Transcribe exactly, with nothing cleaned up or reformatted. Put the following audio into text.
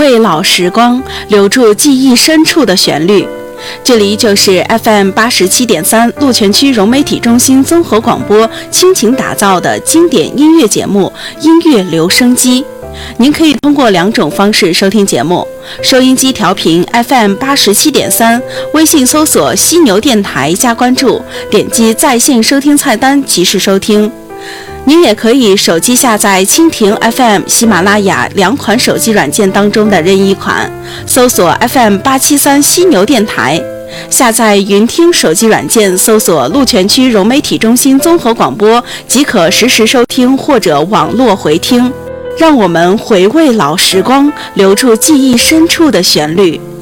味老时光，留住记忆深处的旋律。这里就是 F M 八十七点三鹿泉区融媒体中心综合广播倾情打造的经典音乐节目《音乐留声机》。您可以通过两种方式收听节目：收音机调频 F M 八十七点三，微信搜索犀牛电台加关注，点击在线收听菜单即时收听。您也可以手机下载蜻蜓 F M、喜马拉雅两款手机软件当中的任意一款，搜索 F M 八七三犀牛电台，下载云听手机软件，搜索鹿泉区融媒体中心综合广播，即可实时收听或者网络回听。让我们回味老时光，留住记忆深处的旋律。